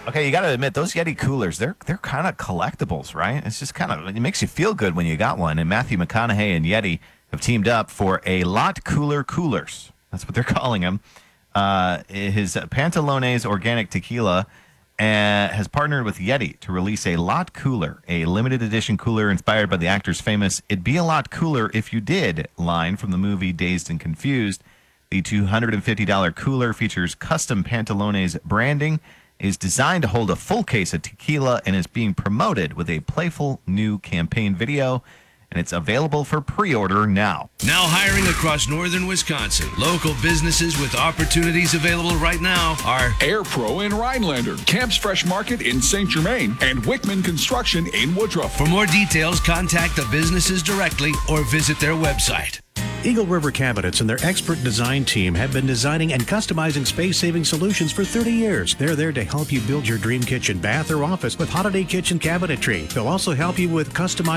Okay, you got to admit those Yeti coolers, they're kind of collectibles, right? It's just kind of it makes you feel good when you got one. And Matthew McConaughey and Yeti have teamed up for a lot cooler coolers. That's what they're calling them. His Pantalones Organic Tequila has partnered with Yeti to release a lot cooler, a limited edition cooler inspired by the actor's famous "It'd Be a Lot Cooler If You Did" line from the movie Dazed and Confused. The $250 cooler features custom Pantalones branding, is designed to hold a full case of tequila, and is being promoted with a playful new campaign video, and it's available for pre-order now. Now hiring across northern Wisconsin. Local businesses with opportunities available right now are Air Pro in Rhinelander, Camp's Fresh Market in St. Germain, and Wickman Construction in Woodruff. For more details, contact the businesses directly or visit their website. Eagle River Cabinets and their expert design team have been designing and customizing space-saving solutions for 30 years. They're there to help you build your dream kitchen, bath, or office with holiday kitchen cabinetry. They'll also help you with customized